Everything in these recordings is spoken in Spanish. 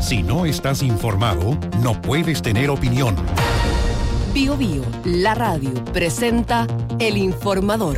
Si no estás informado, no puedes tener opinión. Bío Bío, la radio, presenta El Informador.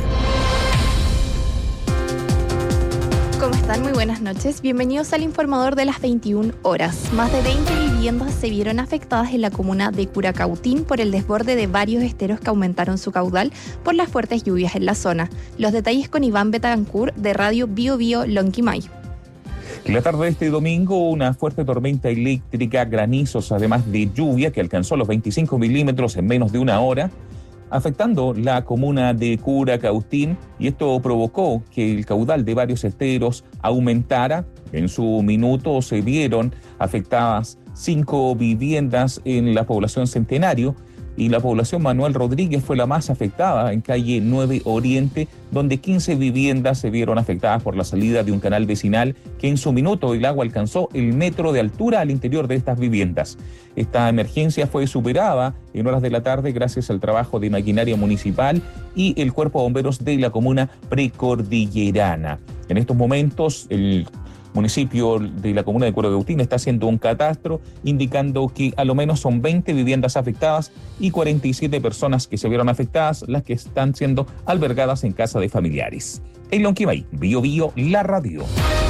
¿Cómo están? Muy buenas noches. Bienvenidos al Informador de las 21 horas. Más de 20 viviendas se vieron afectadas en la comuna de Curacautín por el desborde de varios esteros que aumentaron su caudal por las fuertes lluvias en la zona. Los detalles con Iván Betancourt de Radio Bío Bío Lonquimay. En la tarde de este domingo, una fuerte tormenta eléctrica, granizos, además de lluvia que alcanzó los 25 milímetros en menos de una hora, afectando la comuna de Curacautín, y esto provocó que el caudal de varios esteros aumentara. En su minuto se vieron afectadas 5 viviendas en la población Centenario, y la población Manuel Rodríguez fue la más afectada en calle 9 Oriente, donde 15 viviendas se vieron afectadas por la salida de un canal vecinal que en su minuto el agua alcanzó el metro de altura al interior de estas viviendas. Esta emergencia fue superada en horas de la tarde gracias al trabajo de maquinaria municipal y el cuerpo de bomberos de la comuna precordillerana. En estos momentos, el municipio de la comuna de Curacautín está haciendo un catastro indicando que a lo menos son 20 viviendas afectadas y 47 personas que se vieron afectadas, las que están siendo albergadas en casa de familiares. En Lonquimay, Bío Bío, la radio.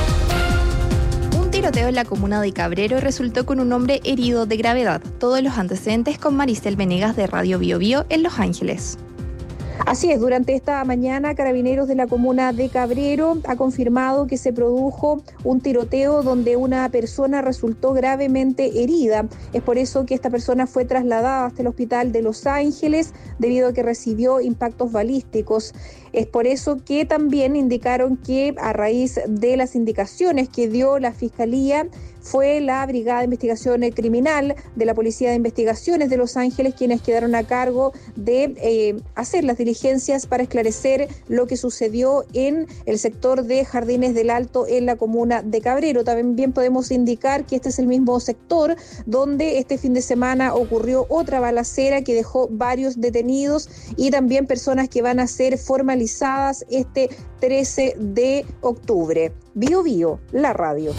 Un tiroteo en la comuna de Cabrero resultó con un hombre herido de gravedad. Todos los antecedentes con Maricel Venegas de Radio Bío Bío en Los Ángeles. Así es, durante esta mañana, Carabineros de la comuna de Cabrero ha confirmado que se produjo un tiroteo donde una persona resultó gravemente herida. Es por eso que esta persona fue trasladada hasta el hospital de Los Ángeles debido a que recibió impactos balísticos. Es por eso que también indicaron que a raíz de las indicaciones que dio la Fiscalía, fue la Brigada de Investigación Criminal de la Policía de Investigaciones de Los Ángeles quienes quedaron a cargo de hacer las diligencias para esclarecer lo que sucedió en el sector de Jardines del Alto en la comuna de Cabrero. También podemos indicar que este es el mismo sector donde este fin de semana ocurrió otra balacera que dejó varios detenidos y también personas que van a ser formalizadas este 13 de octubre. Bío Bío, la radio.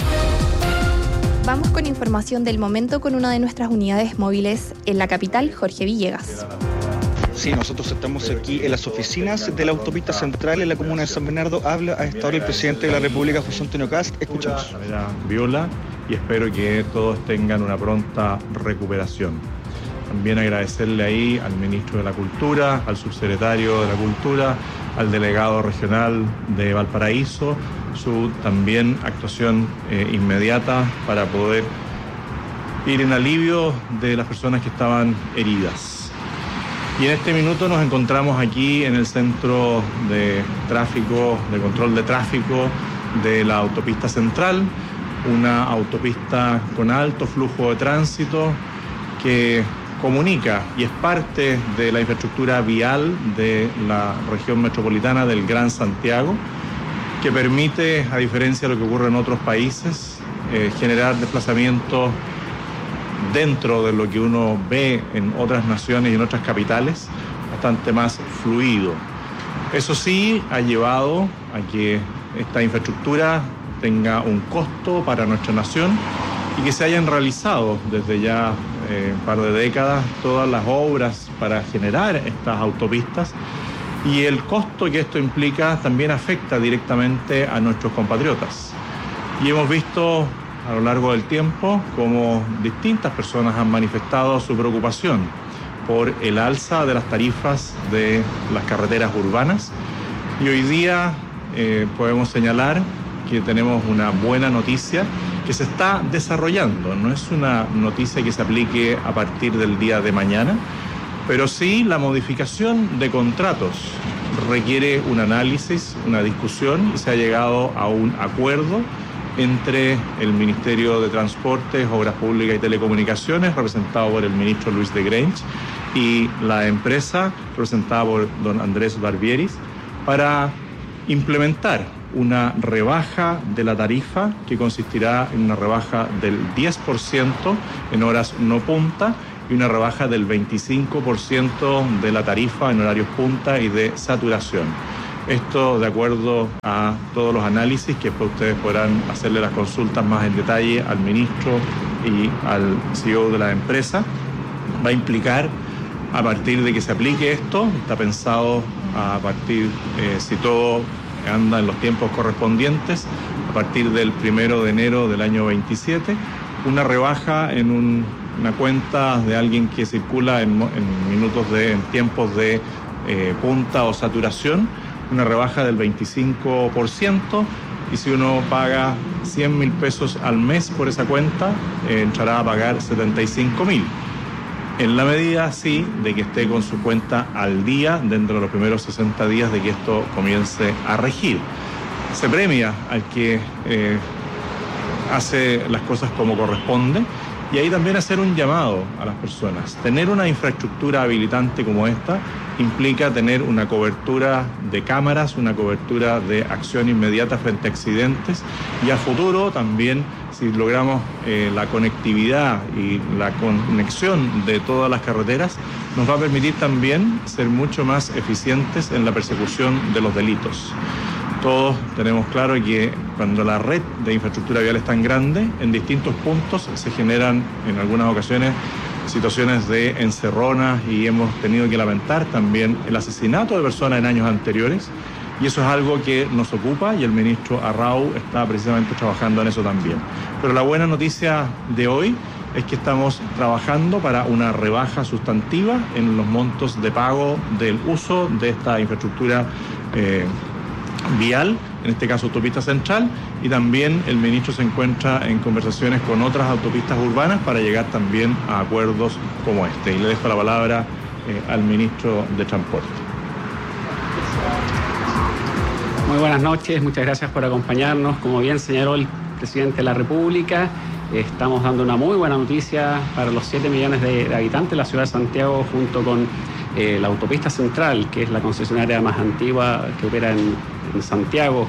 Vamos con información del momento con una de nuestras unidades móviles en la capital, Jorge Villegas. Sí, nosotros estamos aquí en las oficinas de la autopista central en la comuna de San Bernardo. Habla a esta hora el presidente de la República, José Antonio Kast. Escuchamos. Viola, y espero que todos tengan una pronta recuperación. También agradecerle ahí al ministro de la Cultura, al subsecretario de la Cultura, al delegado regional de Valparaíso, su también actuación inmediata para poder ir en alivio de las personas que estaban heridas. Y en este minuto nos encontramos aquí en el centro de tráfico, de control de tráfico de la autopista central, una autopista con alto flujo de tránsito que comunica y es parte de la infraestructura vial de la región metropolitana del Gran Santiago, que permite, a diferencia de lo que ocurre en otros países, generar desplazamiento dentro de lo que uno ve en otras naciones y en otras capitales, bastante más fluido. Eso sí, ha llevado a que esta infraestructura tenga un costo para nuestra nación y que se hayan realizado desde ya un par de décadas todas las obras para generar estas autopistas, y el costo que esto implica también afecta directamente a nuestros compatriotas. Y hemos visto a lo largo del tiempo cómo distintas personas han manifestado su preocupación por el alza de las tarifas de las carreteras urbanas, y hoy día podemos señalar que tenemos una buena noticia que se está desarrollando. No es una noticia que se aplique a partir del día de mañana, pero sí la modificación de contratos requiere un análisis, una discusión, y se ha llegado a un acuerdo entre el Ministerio de Transportes, Obras Públicas y Telecomunicaciones, representado por el ministro Luis de Grange, y la empresa, representada por don Andrés Barbieris, para implementar una rebaja de la tarifa que consistirá en una rebaja del 10% en horas no punta y una rebaja del 25% de la tarifa en horarios punta y de saturación. Esto de acuerdo a todos los análisis que después ustedes podrán hacerle las consultas más en detalle al ministro y al CEO de la empresa. Va a implicar, a partir de que se aplique esto, está pensado a partir, si todo anda en los tiempos correspondientes, a partir del 1 de enero del año 27, una rebaja en una cuenta de alguien que circula en tiempos de punta o saturación, una rebaja del 25%, y si uno paga 100.000 pesos al mes por esa cuenta, entrará a pagar 75.000. En la medida, sí, de que esté con su cuenta al día dentro de los primeros 60 días de que esto comience a regir. Se premia al que hace las cosas como corresponde, y ahí también hacer un llamado a las personas. Tener una infraestructura habilitante como esta implica tener una cobertura de cámaras, una cobertura de acción inmediata frente a accidentes, y a futuro también, si logramos la conectividad y la conexión de todas las carreteras, nos va a permitir también ser mucho más eficientes en la persecución de los delitos. Todos tenemos claro que cuando la red de infraestructura vial es tan grande, en distintos puntos se generan en algunas ocasiones situaciones de encerronas, y hemos tenido que lamentar también el asesinato de personas en años anteriores, y eso es algo que nos ocupa, y el ministro Arrau está precisamente trabajando en eso también. Pero la buena noticia de hoy es que estamos trabajando para una rebaja sustantiva en los montos de pago del uso de esta infraestructura vial, en este caso autopista central, y también el ministro se encuentra en conversaciones con otras autopistas urbanas para llegar también a acuerdos como este. Y le dejo la palabra al ministro de Transporte. Muy buenas noches, muchas gracias por acompañarnos. Como bien señaló el presidente de la República, estamos dando una muy buena noticia para los 7 millones de habitantes de la ciudad de Santiago, junto con la autopista central, que es la concesionaria más antigua que opera en Santiago,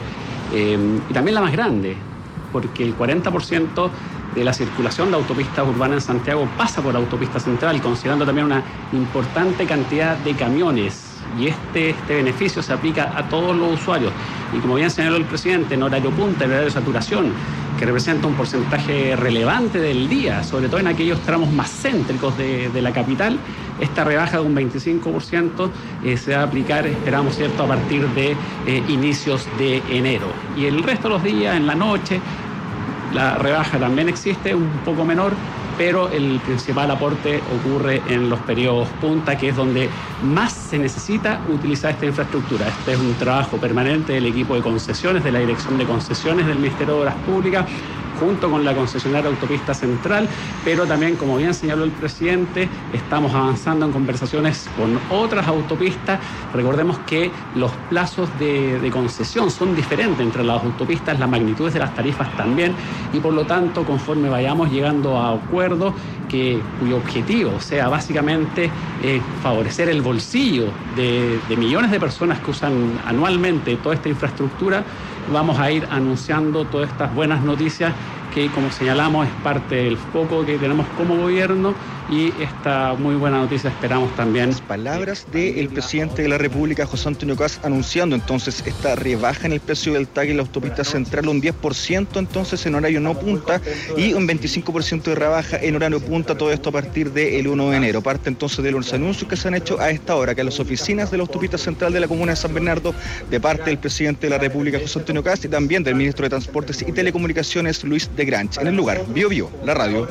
y también la más grande, porque el 40% de la circulación de autopistas urbanas en Santiago pasa por autopista central, considerando también una importante cantidad de camiones. Y este beneficio se aplica a todos los usuarios. Y como bien señaló el presidente, en horario punta, en horario de saturación, que representa un porcentaje relevante del día, sobre todo en aquellos tramos más céntricos de la capital, esta rebaja de un 25% se va a aplicar, esperamos, ¿cierto?, a partir de inicios de enero. Y el resto de los días, en la noche, la rebaja también existe, un poco menor, pero el principal aporte ocurre en los periodos punta, que es donde más se necesita utilizar esta infraestructura. Este es un trabajo permanente del equipo de concesiones, de la Dirección de Concesiones del Ministerio de Obras Públicas, junto con la concesionaria Autopista Central, pero también, como bien señaló el presidente, estamos avanzando en conversaciones con otras autopistas. Recordemos que los plazos de concesión son diferentes entre las autopistas, las magnitudes de las tarifas también, y por lo tanto, conforme vayamos llegando a acuerdos cuyo objetivo sea básicamente favorecer el bolsillo de millones de personas que usan anualmente toda esta infraestructura, vamos a ir anunciando todas estas buenas noticias que, como señalamos, es parte del foco que tenemos como gobierno, y esta muy buena noticia esperamos también. Las palabras del presidente de la República, José Antonio Kast, anunciando entonces esta rebaja en el precio del TAG en la autopista central, un 10% entonces en horario no punta y un 25% de rebaja en horario punta, todo esto a partir del 1 de enero. Parte entonces de los anuncios que se han hecho a esta hora, que a las oficinas de la autopista central de la comuna de San Bernardo, de parte del presidente de la República, José Antonio Kast, y también del ministro de Transportes y Telecomunicaciones, Luis de Granch. En el lugar, Bio, la radio.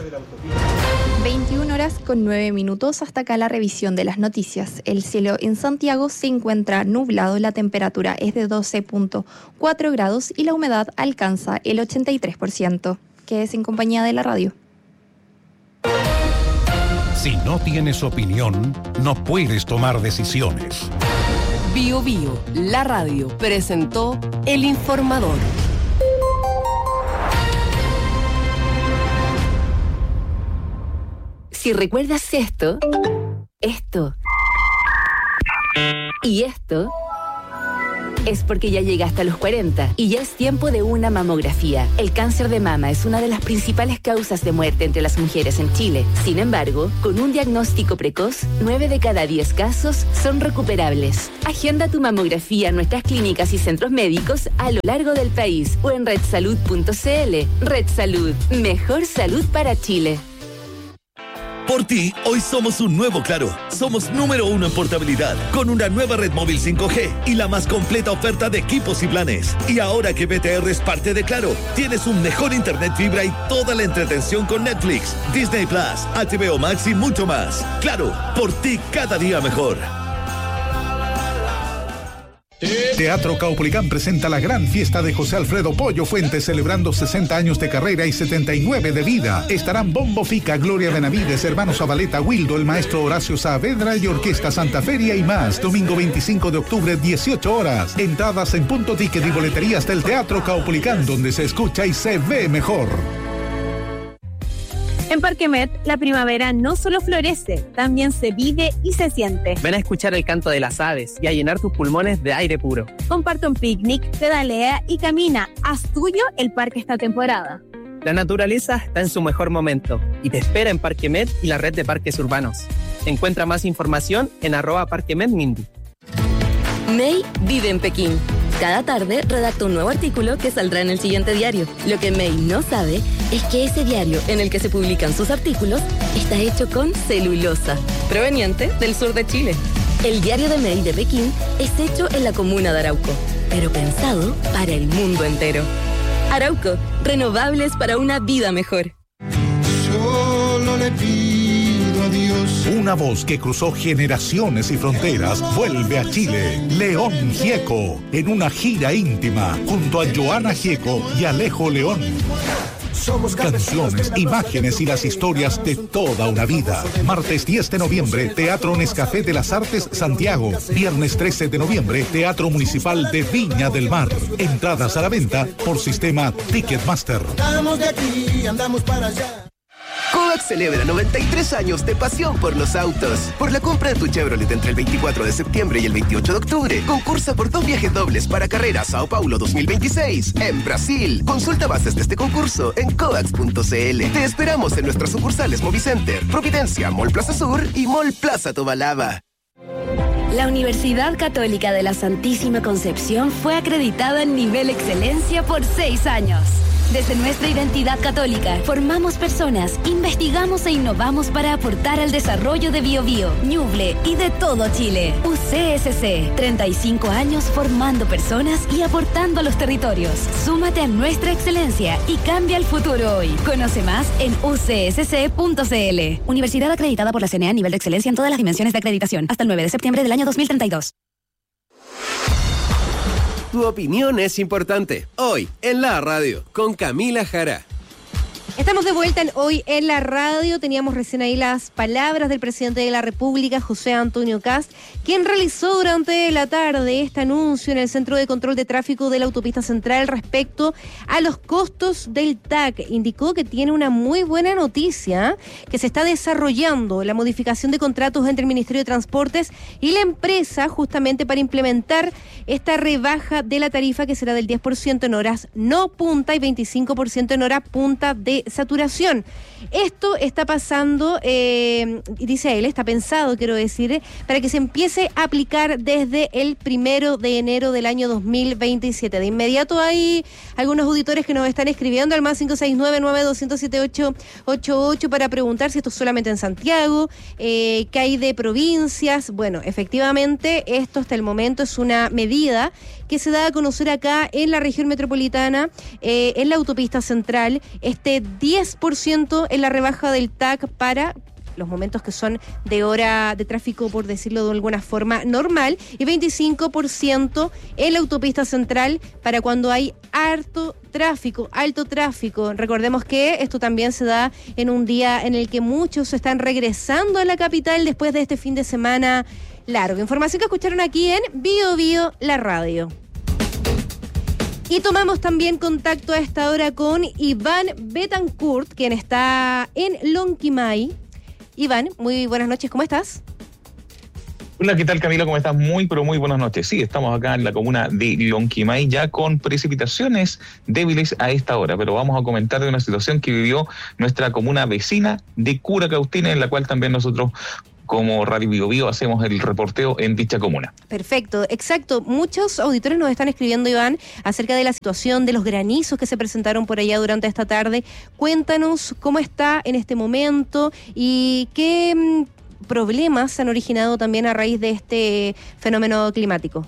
21 horas con 9 minutos, hasta acá la revisión de las noticias. El cielo en Santiago se encuentra nublado, la temperatura es de 12.4 grados y la humedad alcanza el 83%. Quédese en compañía de la radio. Si no tienes opinión, no puedes tomar decisiones. Bio, la radio, presentó El Informador. Si recuerdas esto y esto, es porque ya llegaste a los 40 y ya es tiempo de una mamografía. El cáncer de mama es una de las principales causas de muerte entre las mujeres en Chile. Sin embargo, con un diagnóstico precoz, 9 de cada 10 casos son recuperables. Agenda tu mamografía en nuestras clínicas y centros médicos a lo largo del país o en redsalud.cl. Red Salud, mejor salud para Chile. Por ti, hoy somos un nuevo Claro. Somos número 1 en portabilidad, con una nueva red móvil 5G y la más completa oferta de equipos y planes. Y ahora que BTR es parte de Claro, tienes un mejor internet fibra y toda la entretención con Netflix, Disney Plus, HBO Max y mucho más. Claro, por ti cada día mejor. Teatro Caupolicán presenta la gran fiesta de José Alfredo Pollo Fuentes, celebrando 60 años de carrera y 79 de vida. Estarán Bombo Fica, Gloria Benavides, Hermanos Zabaleta, Wildo, el maestro Horacio Saavedra y Orquesta Santa Feria y más. Domingo 25 de octubre, 18 horas. Entradas en Punto Ticket y boleterías del Teatro Caupolicán, donde se escucha y se ve mejor. En Parque Met, la primavera no solo florece, también se vive y se siente. Ven a escuchar el canto de las aves y a llenar tus pulmones de aire puro. Comparte un picnic, pedalea y camina. Haz tuyo el parque esta temporada. La naturaleza está en su mejor momento y te espera en Parque Met y la red de parques urbanos. Encuentra más información en @parquemetmindy. May vive en Pekín. Cada tarde redacta un nuevo artículo que saldrá en el siguiente diario. Lo que May no sabe es que ese diario en el que se publican sus artículos está hecho con celulosa, proveniente del sur de Chile. El diario de May de Pekín es hecho en la comuna de Arauco, pero pensado para el mundo entero. Arauco, renovables para una vida mejor. Solo le pido a Dios. Una voz que cruzó generaciones y fronteras vuelve a Chile. León Gieco, en una gira íntima, junto a Joana Gieco y Alejo León. Canciones, imágenes y las historias de toda una vida. Martes 10 de noviembre, Teatro Nescafé de las Artes, Santiago. Viernes 13 de noviembre, Teatro Municipal de Viña del Mar. Entradas a la venta por sistema Ticketmaster. Andamos de aquí, andamos para allá. Kodak celebra 93 años de pasión por los autos. Por la compra de tu Chevrolet entre el 24 de septiembre y el 28 de octubre, concursa por 2 viajes dobles para carrera Sao Paulo 2026 en Brasil. Consulta bases de este concurso en kodax.cl. Te esperamos en nuestras sucursales Movicenter, Providencia, Mall Plaza Sur y Mall Plaza Tobalaba. La Universidad Católica de la Santísima Concepción fue acreditada en nivel excelencia por 6 años. Desde nuestra identidad católica, formamos personas, investigamos e innovamos para aportar al desarrollo de Biobío, Ñuble y de todo Chile. UCSC, 35 años formando personas y aportando a los territorios. Súmate a nuestra excelencia y cambia el futuro hoy. Conoce más en ucsc.cl. Universidad acreditada por la CNA a nivel de excelencia en todas las dimensiones de acreditación. Hasta el 9 de septiembre del año 2032. Tu opinión es importante. Hoy, en la radio, con Camila Jara. Estamos de vuelta hoy en la radio. Teníamos recién ahí las palabras del presidente de la República, José Antonio Kast, quien realizó durante la tarde este anuncio en el Centro de Control de Tráfico de la Autopista Central respecto a los costos del TAC. Indicó que tiene una muy buena noticia, que se está desarrollando la modificación de contratos entre el Ministerio de Transportes y la empresa justamente para implementar esta rebaja de la tarifa que será del 10% en horas no punta y 25% en hora punta de saturación. Esto está pasando, dice él, está pensado, quiero decir, para que se empiece a aplicar desde el 1 de enero del año 2027. De inmediato hay algunos auditores que nos están escribiendo al más 569-9200-7888 para preguntar si esto es solamente en Santiago, qué hay de provincias. Bueno, efectivamente, esto hasta el momento es una medida que se da a conocer acá en la región metropolitana, en la autopista central, este 10% en la rebaja del TAC para los momentos que son de hora de tráfico, por decirlo de alguna forma, normal, y 25% en la autopista central para cuando hay alto tráfico. Recordemos que esto también se da en un día en el que muchos están regresando a la capital después de este fin de semana largo. Información que escucharon aquí en Bio Bio, la radio. Y tomamos también contacto a esta hora con Iván Betancourt, quien está en Lonquimay. Iván, muy buenas noches, ¿cómo estás? Hola, ¿qué tal, Camila? ¿Cómo estás? Muy, pero muy buenas noches. Sí, estamos acá en la comuna de Lonquimay ya con precipitaciones débiles a esta hora, pero vamos a comentar de una situación que vivió nuestra comuna vecina de Curacautín, en la cual también nosotros como Radio Bio Bio hacemos el reporteo en dicha comuna. Perfecto, exacto. Muchos auditores nos están escribiendo, Iván, acerca de la situación de los granizos que se presentaron por allá durante esta tarde. Cuéntanos cómo está en este momento y qué problemas se han originado también a raíz de este fenómeno climático.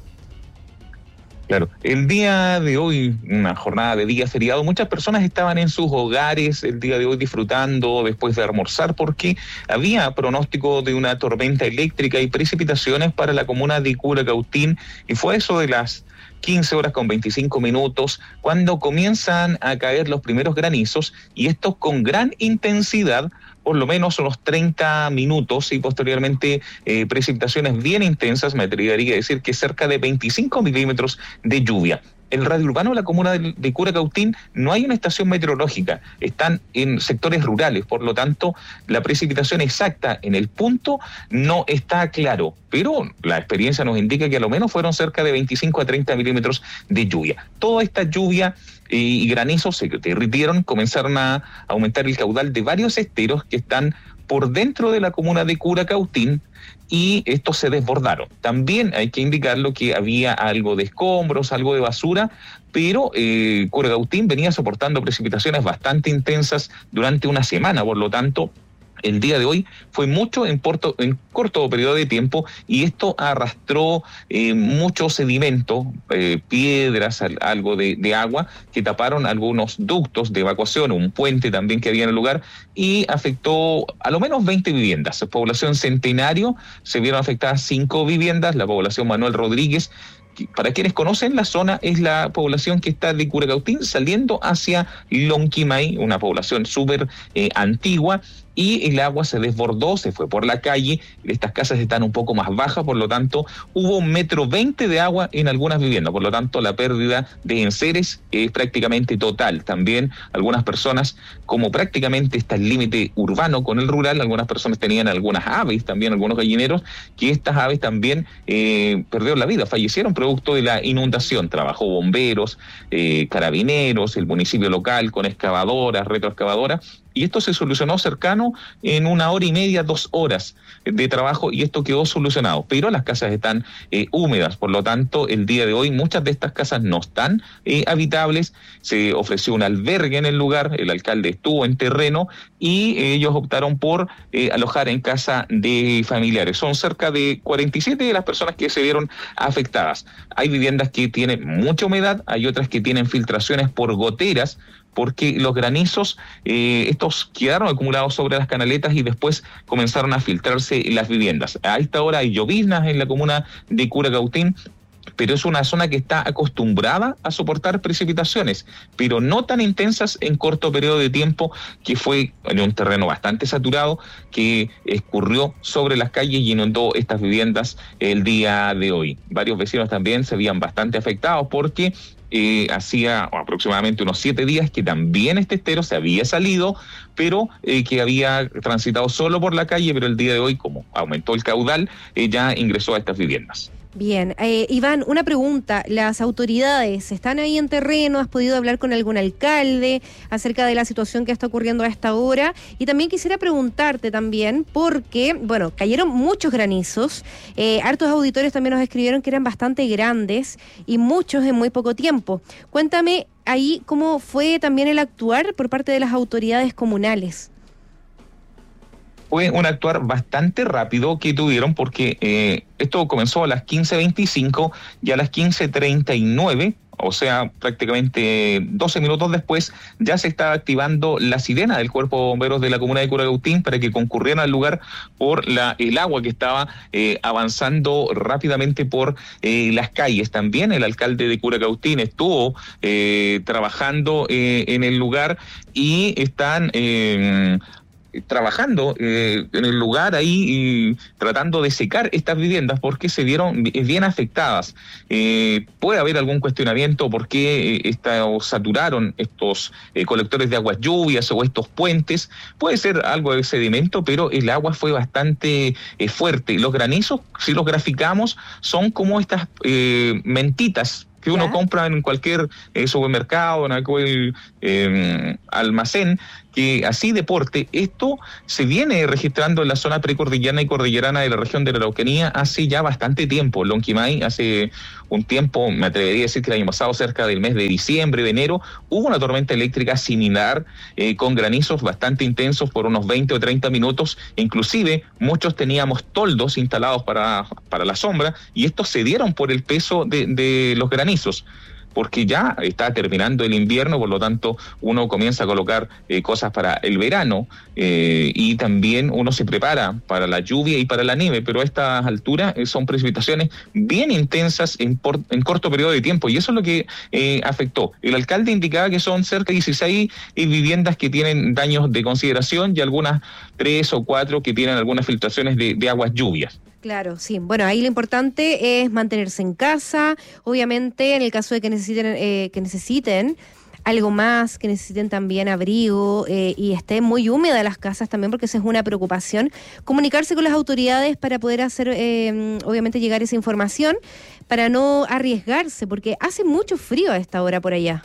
Claro, el día de hoy, una jornada de día feriado, muchas personas estaban en sus hogares el día de hoy disfrutando después de almorzar porque había pronóstico de una tormenta eléctrica y precipitaciones para la comuna de Curacautín, y fue eso de las 15 horas con 25 minutos cuando comienzan a caer los primeros granizos, y estos con gran intensidad, por lo menos unos 30 minutos, y posteriormente precipitaciones bien intensas. Me atrevería a decir que cerca de 25 milímetros de lluvia. El radio urbano de la comuna de Curacautín no hay una estación meteorológica, están en sectores rurales, por lo tanto la precipitación exacta en el punto no está claro, pero la experiencia nos indica que a lo menos fueron cerca de 25 a 30 milímetros de lluvia. Toda esta lluvia y granizos se derritieron, comenzaron a aumentar el caudal de varios esteros que están por dentro de la comuna de Curacautín, y estos se desbordaron. También hay que indicarlo que había algo de escombros, algo de basura, pero Curacautín venía soportando precipitaciones bastante intensas durante una semana, por lo tanto el día de hoy fue mucho en corto periodo de tiempo, y esto arrastró mucho sedimento, piedras, algo de agua, que taparon algunos ductos de evacuación, un puente también que había en el lugar, y afectó a lo menos 20 viviendas. Población Centenario se vieron afectadas 5 viviendas, la población Manuel Rodríguez. Para quienes conocen la zona, es la población que está de Curacautín saliendo hacia Lonquimay, una población súper antigua, y el agua se desbordó, se fue por la calle. Estas casas están un poco más bajas, por lo tanto hubo 1,20 m de agua en algunas viviendas, por lo tanto la pérdida de enseres es prácticamente total. También algunas personas, como prácticamente está el límite urbano con el rural, algunas personas tenían algunas aves, también algunos gallineros, que estas aves también perdieron la vida, fallecieron producto de la inundación. Trabajó bomberos, carabineros, el municipio local con excavadoras, retroexcavadoras, y esto se solucionó cercano en 1 hora y media, 2 horas de trabajo, y esto quedó solucionado. Pero las casas están húmedas, por lo tanto el día de hoy muchas de estas casas no están habitables. Se ofreció un albergue en el lugar, el alcalde estuvo en terreno y ellos optaron por alojar en casa de familiares. Son cerca de 47 de las personas que se vieron afectadas. Hay viviendas que tienen mucha humedad, hay otras que tienen filtraciones por goteras, porque los granizos, estos quedaron acumulados sobre las canaletas y después comenzaron a filtrarse las viviendas. A esta hora hay lloviznas en la comuna de Curacautín, pero es una zona que está acostumbrada a soportar precipitaciones, pero no tan intensas en corto periodo de tiempo, que fue en un terreno bastante saturado, que escurrió sobre las calles y inundó estas viviendas el día de hoy. Varios vecinos también se veían bastante afectados porque hacía aproximadamente unos 7 días que también este estero se había salido, pero que había transitado solo por la calle, pero el día de hoy, como aumentó el caudal, ya ingresó a estas viviendas. Bien, Iván, una pregunta. ¿Las autoridades están ahí en terreno? ¿Has podido hablar con algún alcalde acerca de la situación que está ocurriendo a esta hora? Y también quisiera preguntarte también, porque, bueno, cayeron muchos granizos, hartos auditores también nos escribieron que eran bastante grandes y muchos en muy poco tiempo. Cuéntame ahí cómo fue también el actuar por parte de las autoridades comunales. Fue un actuar bastante rápido que tuvieron, porque esto comenzó a las 15:25 y a las 15:39, o sea, prácticamente 12 minutos después, ya se estaba activando la sirena del Cuerpo de Bomberos de la comuna de Curacautín para que concurrieran al lugar por el agua que estaba avanzando rápidamente por las calles. También el alcalde de Curacautín estuvo trabajando en el lugar, y están trabajando en el lugar ahí y tratando de secar estas viviendas porque se vieron bien afectadas. Puede haber algún cuestionamiento por qué saturaron estos colectores de aguas lluvias o estos puentes. Puede ser algo de sedimento, pero el agua fue bastante fuerte. Los granizos, si los graficamos, son como estas mentitas que uno compra en cualquier supermercado, en cualquier almacén, que así de porte. Esto se viene registrando en la zona precordillerana y cordillerana de la región de la Araucanía hace ya bastante tiempo. Lonquimay, hace un tiempo, me atrevería a decir que el año pasado, cerca del mes de diciembre, de enero, hubo una tormenta eléctrica similar, con granizos bastante intensos por unos 20 o 30 minutos. Inclusive muchos teníamos toldos instalados para la sombra, y estos se dieron por el peso de los granizos, porque ya está terminando el invierno, por lo tanto uno comienza a colocar cosas para el verano, y también uno se prepara para la lluvia y para la nieve, pero a estas alturas son precipitaciones bien intensas en corto periodo de tiempo, y eso es lo que afectó. El alcalde indicaba que son cerca de 16 viviendas que tienen daños de consideración y algunas 3 o 4 que tienen algunas filtraciones de aguas lluvias. Claro, sí. Bueno, ahí lo importante es mantenerse en casa. Obviamente, en el caso de que necesiten algo más, que necesiten también abrigo y estén muy húmedas las casas también, porque esa es una preocupación. Comunicarse con las autoridades para poder hacer, obviamente, llegar esa información, para no arriesgarse, porque hace mucho frío a esta hora por allá.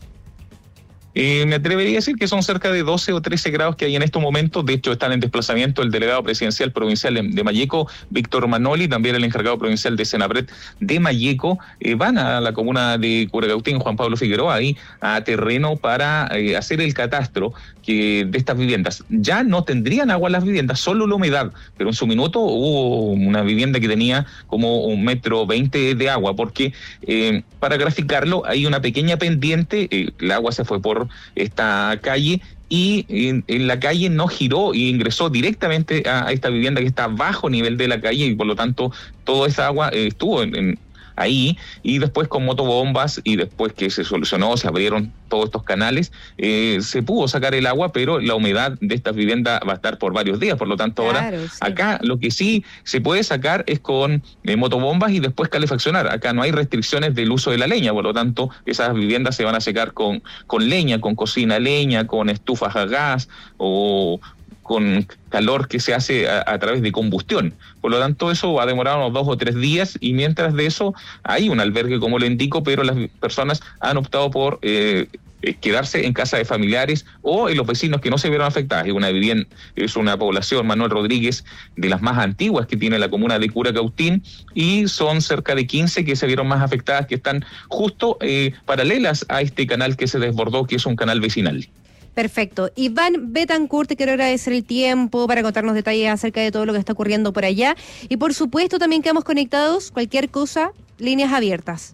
Me atrevería a decir que son cerca de 12 o 13 grados que hay en estos momentos. De hecho, están en desplazamiento el delegado presidencial provincial de Malleco, Víctor Manoli, también el encargado provincial de Senapred de Malleco. Van a la comuna de Curacautín, Juan Pablo Figueroa, ahí a terreno para hacer el catastro de estas viviendas. Ya no tendrían agua las viviendas, solo la humedad, pero en su minuto hubo una vivienda que tenía como 1,20 m de agua, porque para graficarlo hay una pequeña pendiente, el agua se fue por esta calle y en la calle no giró y ingresó directamente a esta vivienda que está bajo nivel de la calle, y por lo tanto toda esa agua estuvo ahí, y después con motobombas, y después que se solucionó, se abrieron todos estos canales, se pudo sacar el agua, pero la humedad de estas viviendas va a estar por varios días, por lo tanto ahora sí. Acá lo que sí se puede sacar es con motobombas y después calefaccionar. Acá no hay restricciones del uso de la leña, por lo tanto esas viviendas se van a secar con leña, con cocina a leña, con estufas a gas o con calor que se hace a través de combustión. Por lo tanto, eso va a demorar unos 2 o 3 días, y mientras de eso hay un albergue, como le indico, pero las personas han optado por quedarse en casa de familiares o en los vecinos que no se vieron afectadas. Es una población, Manuel Rodríguez, de las más antiguas que tiene la comuna de Curacautín, y son cerca de 15 que se vieron más afectadas, que están justo paralelas a este canal que se desbordó, que es un canal vecinal. Perfecto. Iván Betancourt, te quiero agradecer el tiempo para contarnos detalles acerca de todo lo que está ocurriendo por allá. Y por supuesto también quedamos conectados, cualquier cosa, líneas abiertas.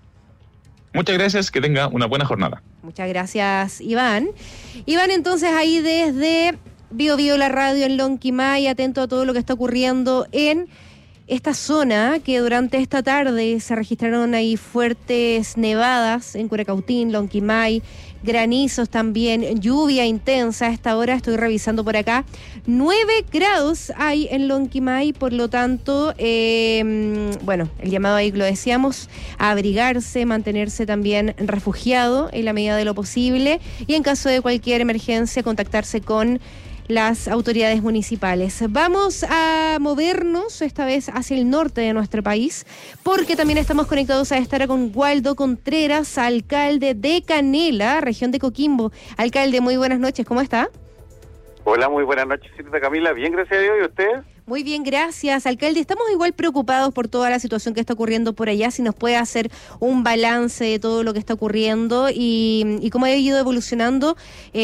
Muchas gracias, que tenga una buena jornada. Muchas gracias, Iván. Iván, entonces ahí desde Bio Bio la radio en Lonquimay, atento a todo lo que está ocurriendo en esta zona, que durante esta tarde se registraron ahí fuertes nevadas en Curacautín, Lonquimay, granizos también, lluvia intensa. A esta hora estoy revisando por acá, 9 grados hay en Lonquimay, por lo tanto, bueno, el llamado ahí lo decíamos, a abrigarse, mantenerse también refugiado en la medida de lo posible, y en caso de cualquier emergencia contactarse con las autoridades municipales. Vamos a movernos esta vez hacia el norte de nuestro país, porque también estamos conectados a esta hora con Waldo Contreras, alcalde de Canela, región de Coquimbo. Alcalde, muy buenas noches, ¿cómo está? Hola, muy buenas noches, señorita Camila. Bien, gracias a Dios. ¿Y usted? Muy bien, gracias. Alcalde, estamos igual preocupados por toda la situación que está ocurriendo por allá. Si nos puede hacer un balance de todo lo que está ocurriendo y cómo ha ido evolucionando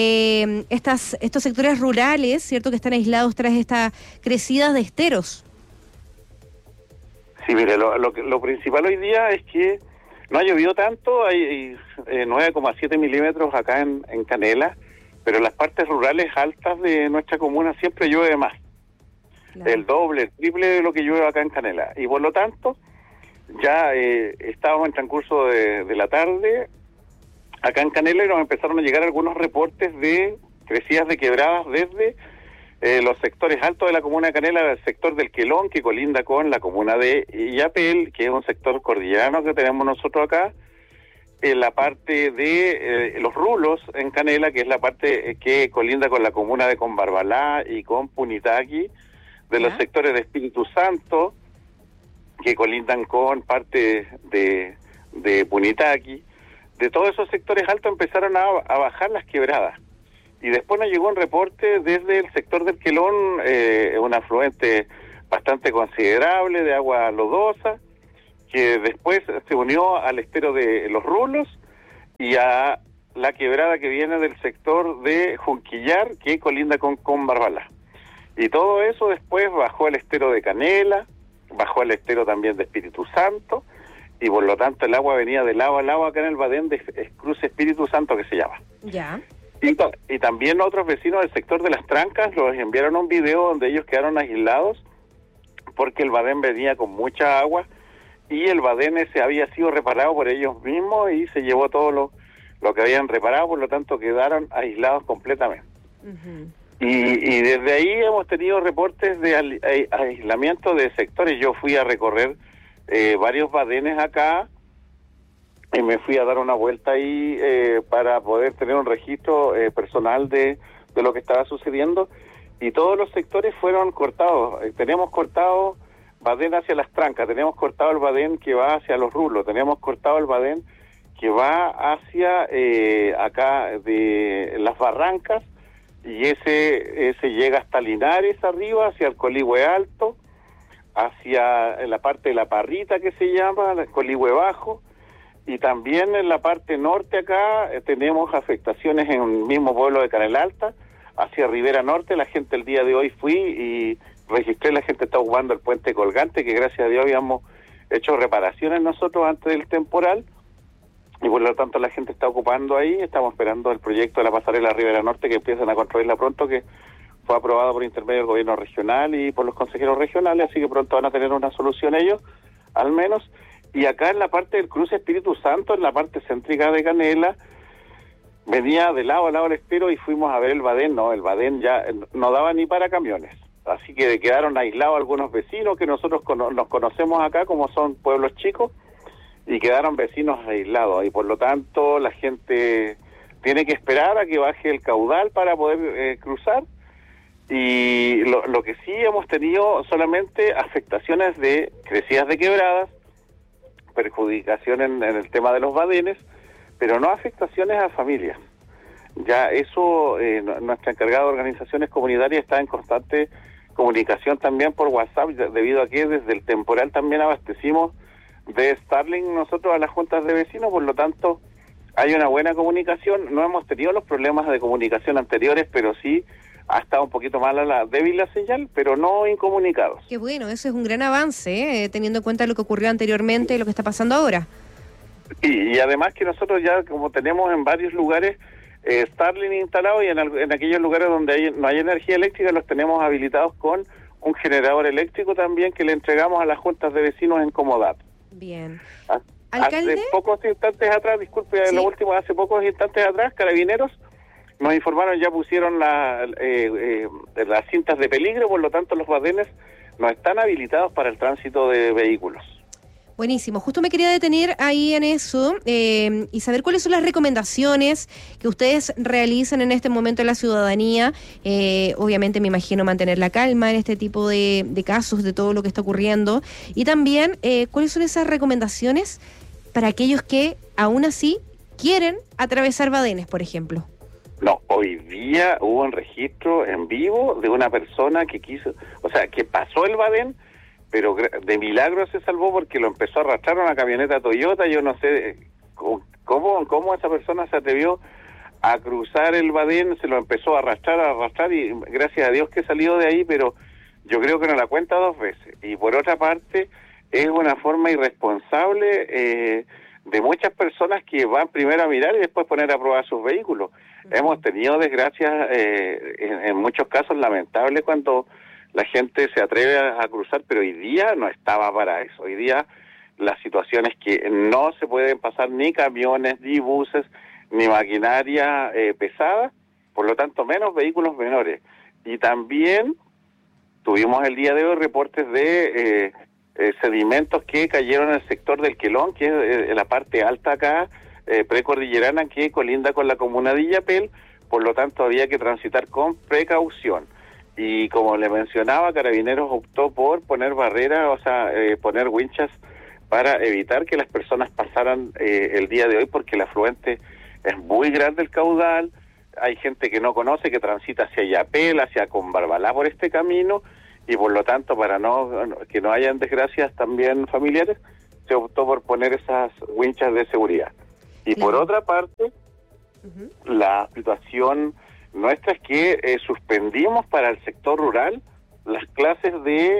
estos sectores rurales, ¿cierto?, que están aislados tras estas crecidas de esteros. Sí, mire, lo principal hoy día es que no ha llovido tanto. Hay 9,7 milímetros acá en Canela, pero en las partes rurales altas de nuestra comuna siempre llueve más. Claro. El doble, el triple de lo que llueve acá en Canela. Y por lo tanto, ya estábamos en transcurso de la tarde acá en Canela, y nos empezaron a llegar algunos reportes de crecidas de quebradas desde los sectores altos de la comuna de Canela, el sector del Quelón, que colinda con la comuna de Illapel, que es un sector cordillerano que tenemos nosotros acá, la parte de los Rulos en Canela, que es la parte que colinda con la comuna de Combarbalá y con Punitaqui, de los sectores de Espíritu Santo, que colindan con parte de Punitaqui. De todos esos sectores altos empezaron a bajar las quebradas. Y después nos llegó un reporte desde el sector del Quelón, un afluente bastante considerable de agua lodosa, que después se unió al estero de Los Rulos y a la quebrada que viene del sector de Junquillar, que colinda con Barbalá. Y todo eso después bajó al estero de Canela, bajó al estero también de Espíritu Santo, y por lo tanto el agua venía de lado a lado acá en el Badén de Cruce Espíritu Santo, que se llama. Ya. Y también otros vecinos del sector de Las Trancas los enviaron un video donde ellos quedaron aislados porque el Badén venía con mucha agua y el Badén ese había sido reparado por ellos mismos y se llevó todo lo que habían reparado, por lo tanto quedaron aislados completamente. Y desde ahí hemos tenido reportes de aislamiento de sectores. Yo fui a recorrer varios badenes acá y me fui a dar una vuelta ahí para poder tener un registro personal de lo que estaba sucediendo, y todos los sectores fueron cortados. Tenemos cortado Badén hacia Las Trancas, tenemos cortado el Badén que va hacia Los Rulos, tenemos cortado el Badén que va hacia acá de Las Barrancas, y ese llega hasta Linares arriba, hacia el Coligüe Alto, hacia la parte de La Parrita que se llama, el Coligüe Bajo, y también en la parte norte acá tenemos afectaciones en el mismo pueblo de Canela Alta, hacia Rivera Norte. La gente el día de hoy fui y registré, la gente está ocupando el puente colgante, que gracias a Dios habíamos hecho reparaciones nosotros antes del temporal, y por lo tanto la gente está ocupando ahí. Estamos esperando el proyecto de la pasarela Rivera Norte, que empiezan a construirla pronto, que fue aprobado por intermedio del gobierno regional y por los consejeros regionales, así que pronto van a tener una solución ellos, al menos. Y acá en la parte del cruce Espíritu Santo, en la parte céntrica de Canela, venía de lado a lado el estero y fuimos a ver el Badén. No, el Badén ya no daba ni para camiones, así que quedaron aislados algunos vecinos que nosotros nos conocemos acá, como son pueblos chicos, y quedaron vecinos aislados, y por lo tanto la gente tiene que esperar a que baje el caudal para poder cruzar. Y lo que sí hemos tenido solamente afectaciones de crecidas de quebradas, perjudicación en el tema de los badenes, pero no afectaciones a familias. Ya eso, nuestra encargada de organizaciones comunitarias está en constante comunicación también por WhatsApp, debido a que desde el temporal también abastecimos de Starlink nosotros a las juntas de vecinos, por lo tanto hay una buena comunicación. No hemos tenido los problemas de comunicación anteriores, pero sí ha estado un poquito mala débil la señal, pero no incomunicados. Qué bueno, eso es un gran avance, teniendo en cuenta lo que ocurrió anteriormente y lo que está pasando ahora. Y además que nosotros ya, como tenemos en varios lugares Starlink instalado, y en aquellos lugares donde no hay energía eléctrica, los tenemos habilitados con un generador eléctrico también, que le entregamos a las juntas de vecinos en comodato. Bien. ¿Alcalde? Hace pocos instantes atrás, disculpe, ¿sí? Lo último, hace pocos instantes atrás, Carabineros nos informaron, ya pusieron las cintas de peligro, por lo tanto los badenes no están habilitados para el tránsito de vehículos. Buenísimo, justo me quería detener ahí en eso y saber cuáles son las recomendaciones que ustedes realizan en este momento en la ciudadanía. Obviamente me imagino mantener la calma en este tipo de casos, de todo lo que está ocurriendo, y también cuáles son esas recomendaciones para aquellos que aún así quieren atravesar badenes, por ejemplo. No, hoy día hubo un registro en vivo de una persona que que pasó el Badén, pero de milagro se salvó porque lo empezó a arrastrar una camioneta Toyota. Yo no sé cómo esa persona se atrevió a cruzar el Badén, se lo empezó a arrastrar, y gracias a Dios que salió de ahí, pero yo creo que no la cuenta dos veces. Y por otra parte, es una forma irresponsable de muchas personas que van primero a mirar y después poner a probar sus vehículos. Hemos tenido desgracias en muchos casos lamentables cuando la gente se atreve a cruzar, pero hoy día no estaba para eso. Hoy día la situación es que no se pueden pasar ni camiones, ni buses, ni maquinaria pesada, por lo tanto menos vehículos menores. Y también tuvimos el día de hoy reportes de sedimentos que cayeron en el sector del Quelón, que es la parte alta acá, precordillerana, que colinda con la comuna de Illapel. Por lo tanto, había que transitar con precaución. Y como le mencionaba, Carabineros optó por poner barreras, poner winchas para evitar que las personas pasaran el día de hoy, porque el afluente es muy grande, el caudal. Hay gente que no conoce, que transita hacia Illapel, hacia Conbarbalá por este camino, y por lo tanto, para que no hayan desgracias también familiares, se optó por poner esas winchas de seguridad. Y por otra parte, la situación nuestra es que suspendimos para el sector rural las clases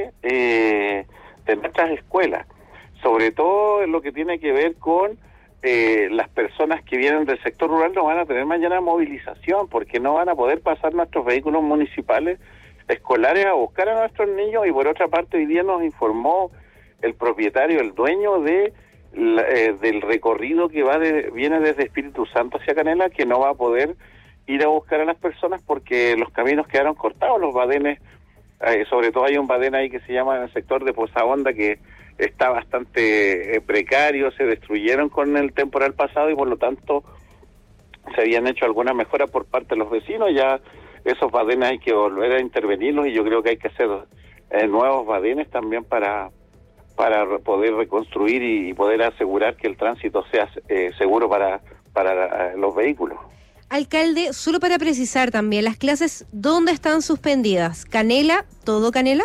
de nuestras escuelas, sobre todo en lo que tiene que ver con las personas que vienen del sector rural. No van a tener mañana movilización porque no van a poder pasar nuestros vehículos municipales escolares a buscar a nuestros niños. Y por otra parte, hoy día nos informó el propietario, el dueño del recorrido que viene desde Espíritu Santo hacia Canela, que no va a poder ir a buscar a las personas porque los caminos quedaron cortados, los badenes, sobre todo hay un badén ahí que se llama en el sector de Pozahonda, que está bastante precario, se destruyeron con el temporal pasado y por lo tanto se habían hecho algunas mejoras por parte de los vecinos. Ya esos badenes hay que volver a intervenirlos y yo creo que hay que hacer nuevos badenes también para poder reconstruir y poder asegurar que el tránsito sea seguro para los vehículos. Alcalde, solo para precisar también, las clases, ¿dónde están suspendidas? ¿Canela? ¿Todo Canela?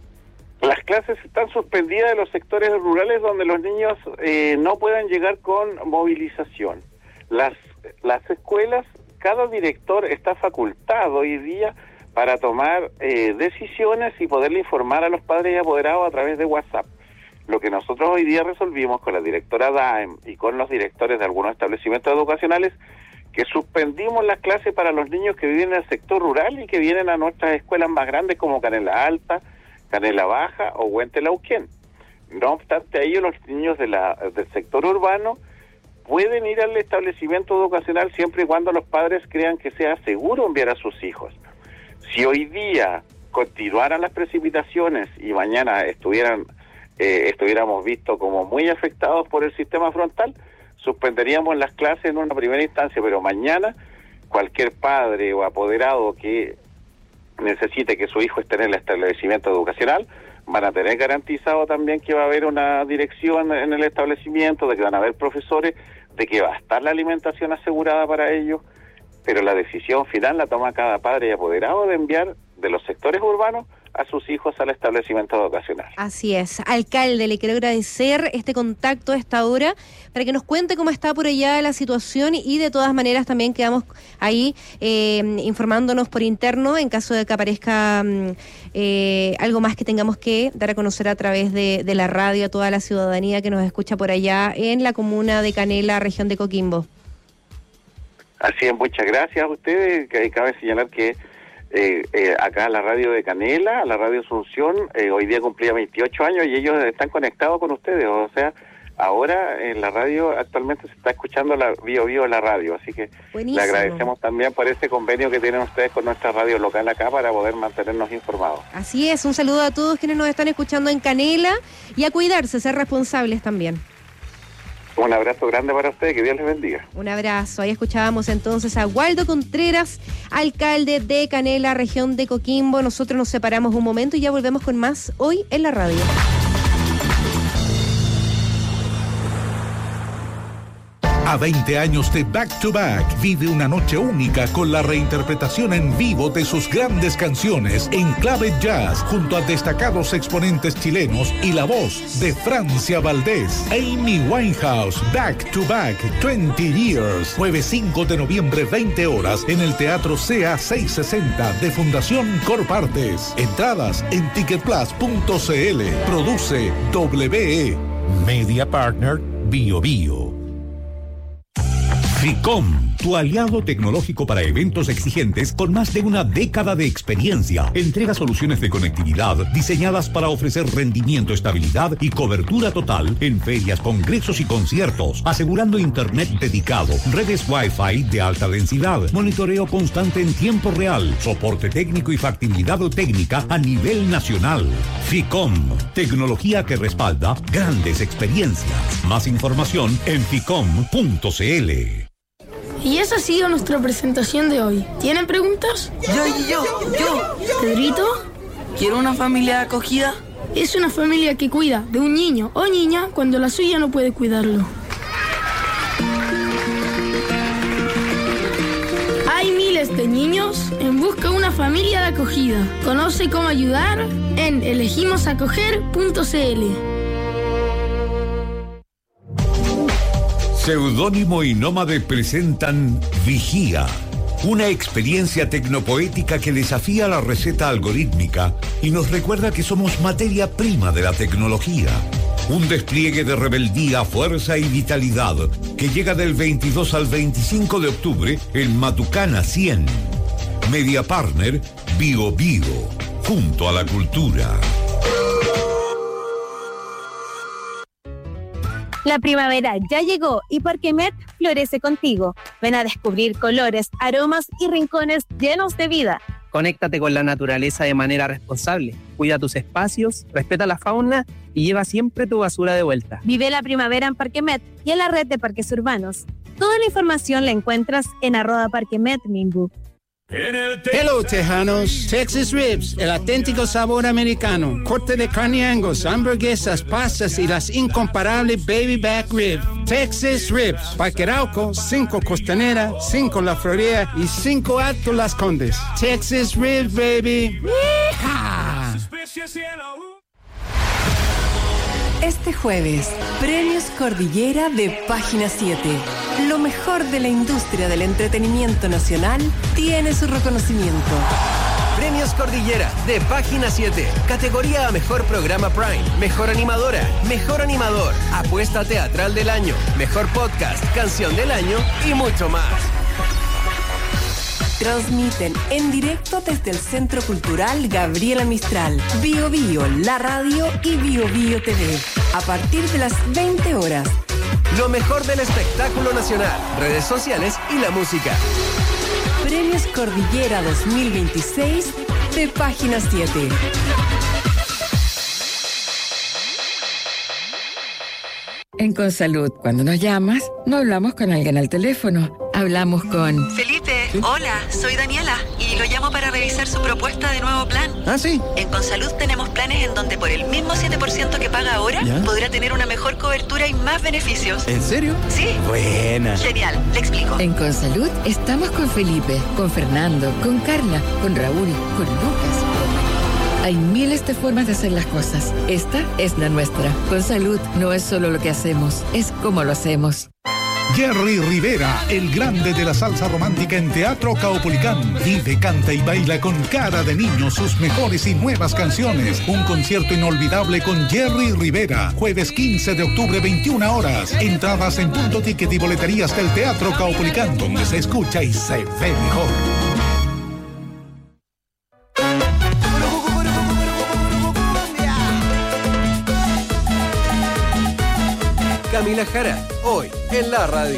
Las clases están suspendidas en los sectores rurales donde los niños no puedan llegar con movilización. Las escuelas, cada director está facultado hoy día para tomar decisiones y poderle informar a los padres y apoderados a través de WhatsApp. Lo que nosotros hoy día resolvimos con la directora DAEM y con los directores de algunos establecimientos educacionales, que suspendimos las clases para los niños que viven en el sector rural y que vienen a nuestras escuelas más grandes como Canela Alta, Canela Baja o Huentelauquén. No obstante, ellos, los niños del sector urbano, pueden ir al establecimiento educacional siempre y cuando los padres crean que sea seguro enviar a sus hijos. Si hoy día continuaran las precipitaciones y mañana estuviéramos vistos como muy afectados por el sistema frontal, suspenderíamos las clases en una primera instancia, pero mañana cualquier padre o apoderado que necesite que su hijo esté en el establecimiento educacional van a tener garantizado también que va a haber una dirección en el establecimiento, de que van a haber profesores, de que va a estar la alimentación asegurada para ellos, pero la decisión final la toma cada padre y apoderado de enviar de los sectores urbanos a sus hijos al establecimiento educacional. Así es. Alcalde, le quiero agradecer este contacto a esta hora para que nos cuente cómo está por allá la situación y de todas maneras también quedamos ahí informándonos por interno en caso de que aparezca algo más que tengamos que dar a conocer a través de la radio a toda la ciudadanía que nos escucha por allá en la comuna de Canela, región de Coquimbo. Así es, muchas gracias a ustedes. Cabe señalar que acá la radio de Canela, la radio Asunción, hoy día cumplía 28 años y ellos están conectados con ustedes. O sea, ahora en la radio actualmente se está escuchando la Bio la radio, así que buenísimo. Le agradecemos también por ese convenio que tienen ustedes con nuestra radio local acá para poder mantenernos informados. Así es, un saludo a todos quienes nos están escuchando en Canela y a cuidarse, ser responsables también. Un abrazo grande para ustedes, que Dios les bendiga. Un abrazo. Ahí escuchábamos entonces a Waldo Contreras, alcalde de Canela, región de Coquimbo. Nosotros nos separamos un momento y ya volvemos con más hoy en la radio. A 20 años de Back to Back, vive una noche única con la reinterpretación en vivo de sus grandes canciones en clave jazz, junto a destacados exponentes chilenos y la voz de Francia Valdés. Amy Winehouse, Back to Back, 20 Years. Jueves 5 de noviembre, 20 horas, en el Teatro CA 660 de Fundación Corpartes. Entradas en ticketplus.cl. Produce WE. Media Partner Bio Bio. FICOM, tu aliado tecnológico para eventos exigentes con más de una década de experiencia. Entrega soluciones de conectividad diseñadas para ofrecer rendimiento, estabilidad y cobertura total en ferias, congresos y conciertos, asegurando internet dedicado, redes Wi-Fi de alta densidad, monitoreo constante en tiempo real, soporte técnico y factibilidad técnica a nivel nacional. Ficom, tecnología que respalda grandes experiencias. Más información en ficom.cl. Y esa ha sido nuestra presentación de hoy. ¿Tienen preguntas? Yo. ¿Pedrito? ¿Quiero una familia acogida? Es una familia que cuida de un niño o niña cuando la suya no puede cuidarlo. Hay miles de niños en busca de una familia de acogida. Conoce cómo ayudar en elegimosacoger.cl. Seudónimo y Nómade presentan Vigía, una experiencia tecnopoética que desafía la receta algorítmica y nos recuerda que somos materia prima de la tecnología. Un despliegue de rebeldía, fuerza y vitalidad que llega del 22 al 25 de octubre en Matucana 100. Media Partner Bio, junto a la cultura. La primavera ya llegó y Parquemet florece contigo. Ven a descubrir colores, aromas y rincones llenos de vida. Conéctate con la naturaleza de manera responsable. Cuida tus espacios, respeta la fauna y lleva siempre tu basura de vuelta. Vive la primavera en Parquemet y en la red de parques urbanos. Toda la información la encuentras en @parquemetminbu. Hello, tejanos. Texas Ribs, el auténtico sabor americano. Corte de carne Angus, hamburguesas, pastas y las incomparables Baby Back Ribs. Texas Ribs, Parque Arauco, 5 Costanera, 5 La Florida y 5 Alto Las Condes. Texas Ribs, baby. ¡Yeehaw! Este jueves, Premios Cordillera de Página 7. Lo mejor de la industria del entretenimiento nacional tiene su reconocimiento. Premios Cordillera de Página 7. Categoría a Mejor Programa Prime, Mejor Animadora, Mejor Animador, Apuesta Teatral del Año, Mejor Podcast, Canción del Año y mucho más. Transmiten en directo desde el Centro Cultural Gabriela Mistral, Bio Bio, la radio y Bio Bio TV. A partir de las 20 horas. Lo mejor del espectáculo nacional, redes sociales y la música. Premios Cordillera 2026 de Página 7. En Consalud, cuando nos llamas, no hablamos con alguien al teléfono, hablamos con... Felipe, hola, soy Daniela y lo llamo para revisar su propuesta de nuevo plan. ¿Ah, sí? En Consalud tenemos planes en donde por el mismo 7% que paga ahora, ¿ya?, podrá tener una mejor cobertura y más beneficios. ¿En serio? Sí. Buena. Genial, le explico. En Consalud estamos con Felipe, con Fernando, con Carla, con Raúl, con Lucas. Hay miles de formas de hacer las cosas. Esta es la nuestra. Consalud no es solo lo que hacemos, es cómo lo hacemos. Jerry Rivera, el grande de la salsa romántica en Teatro Caupolicán. Vive, canta y baila con cara de niño sus mejores y nuevas canciones. Un concierto inolvidable con Jerry Rivera. Jueves 15 de octubre, 21 horas. Entradas en Punto Ticket y boleterías del Teatro Caupolicán, donde se escucha y se ve mejor. Camila Jara, hoy en la radio.